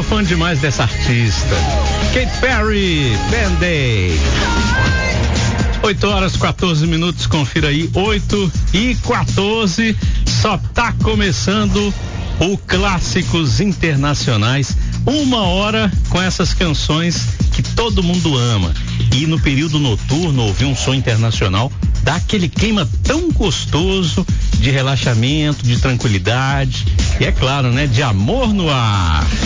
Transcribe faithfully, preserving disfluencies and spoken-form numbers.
fã demais dessa artista. Katy Perry, Band-Aid. oito horas e quatorze minutos, confira aí, oito e quatorze, só tá começando o Clássicos Internacionais, uma hora com essas canções que todo mundo ama. E no período noturno, ouvir um som internacional dá aquele clima tão gostoso de relaxamento, de tranquilidade e, é claro, né, de amor no ar.